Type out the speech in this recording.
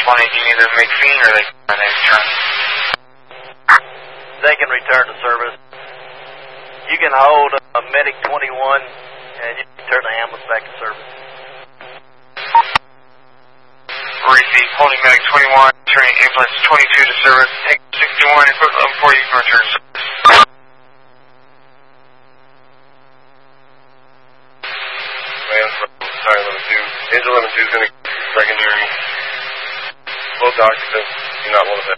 20, do you need them McPhee or they return? They can return to service. You can hold a Medic 21 and you can turn the ambulance back to service. Receive, holding Medic 21, turning ambulance 22 to service. Take 61 and put 11 you can return to service. Sorry, 11-2. Angel 11-2 is going to secondary. Both occupants do not want to